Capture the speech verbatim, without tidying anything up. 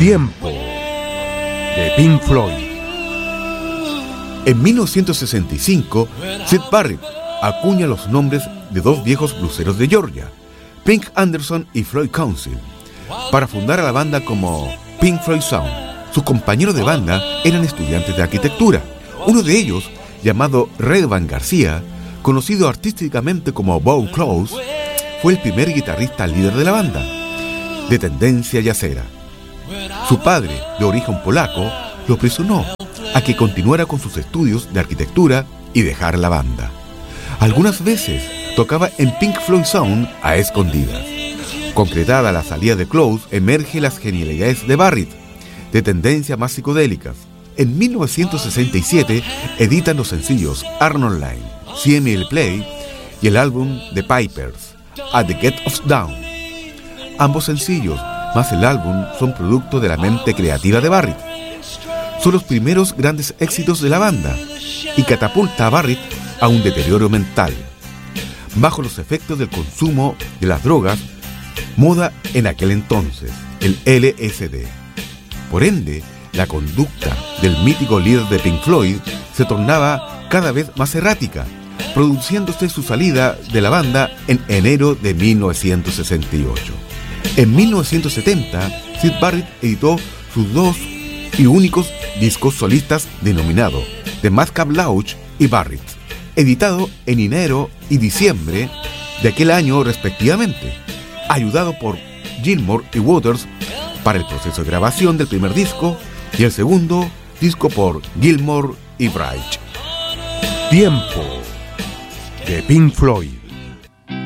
Tiempo de Pink Floyd. En mil novecientos sesenta y cinco, Syd Barrett acuña los nombres de dos viejos bluseros de Georgia, Pink Anderson y Floyd Council, para fundar a la banda como Pink Floyd Sound. Sus compañeros de banda eran estudiantes de arquitectura. Uno de ellos, llamado Redvan García, conocido artísticamente como Bow Close, fue el primer guitarrista líder de la banda, de tendencia yacera. Su padre, de origen polaco, lo presionó a que continuara con sus estudios de arquitectura y dejar la banda. Algunas veces tocaba en Pink Floyd Sound a escondidas. Concretada la salida de Close, emergen las genialidades de Barrett, de tendencia más psicodélicas. En mil novecientos sesenta y siete editan los sencillos Arnold Line, C M L Play y el álbum The Pipers, At the Gate of Dawn. Ambos sencillos, más el álbum, son producto de la mente creativa de Barrett. Son los primeros grandes éxitos de la banda y catapulta a Barrett a un deterioro mental, bajo los efectos del consumo de las drogas, moda en aquel entonces, el L S D. Por ende, la conducta del mítico líder de Pink Floyd se tornaba cada vez más errática, produciéndose su salida de la banda en enero de mil novecientos sesenta y ocho. En mil novecientos setenta, Syd Barrett editó sus dos y únicos discos solistas denominados The Madcap Lounge y Barrett, editado en enero y diciembre de aquel año respectivamente, ayudado por Gilmour y Waters para el proceso de grabación del primer disco y el segundo disco por Gilmour y Bright. Tiempo de Pink Floyd.